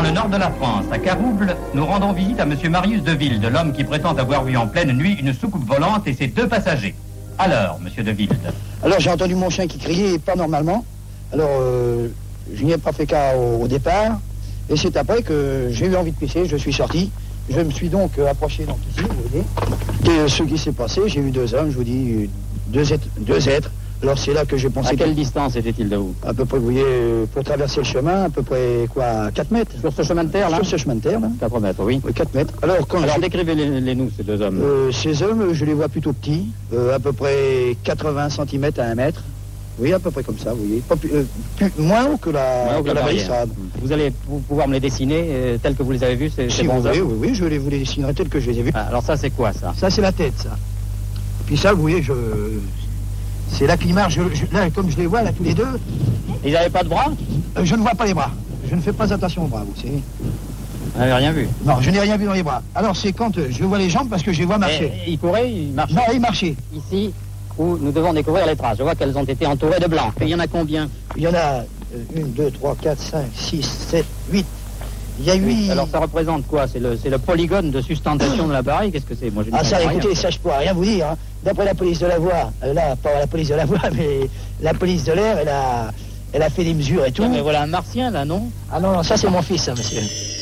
le nord de la France, à Carouble, nous rendons visite à monsieur Marius Deville, de l'homme qui prétend avoir vu en pleine nuit une soucoupe volante et ses 2 passagers. Alors, monsieur Deville. Alors j'ai entendu mon chien qui criait pas normalement. Alors je n'y ai pas fait cas au départ. Et c'est après que j'ai eu envie de pisser, je suis sorti. Je me suis donc approché donc ici, vous voyez. Et ce qui s'est passé, j'ai vu 2 hommes, je vous dis, deux êtres. Alors c'est là que j'ai pensé... À quelle distance était-il de vous? À peu près, vous voyez, pour traverser le chemin, à peu près, quoi, 4 mètres. Sur ce chemin de terre, là? Sur ce chemin de terre, là. 4 mètres, oui. Oui, 4 mètres. Alors décrivez-les-nous, ces 2 hommes. Ces hommes, je les vois plutôt petits, à peu près 80 cm à 1 mètre. Oui, à peu près comme ça, vous voyez. Moins haut que la balissade. Vous allez pouvoir me les dessiner tels que vous les avez vus, ces bons hommes? Oui, je vous les dessinerai tels que je les ai vus. Ah, alors ça, c'est quoi, ça? Ça, c'est la tête, ça. Puis ça, vous voyez, c'est là qu'ils marchent, là, comme je les vois, là, tous les deux. Ils n'avaient pas de bras? Je ne vois pas les bras. Je ne fais pas attention aux bras, vous savez. Vous n'avez rien vu? Non, je n'ai rien vu dans les bras. Alors, c'est quand je vois les jambes parce que je les vois marcher. Et ils couraient, ils marchaient? Non, ils marchaient. Ici, où nous devons découvrir les traces. Je vois qu'elles ont été entourées de blanc. Et il y en a combien? Il y en a 1, 2, 3, 4, 5, 6, 7, 8. Il y a 8... Alors ça représente quoi? C'est le polygone de sustentation de l'appareil? Qu'est-ce que c'est? Moi, je ne ça, rien. Écoutez, ça je pourrais rien vous dire. Hein. D'après la police de la voie, là, pas la police de la voie, mais la police de l'air, elle a fait des mesures et tout. Mais voilà un martien, là, non? Ah non, ça c'est mon fils, ça, monsieur.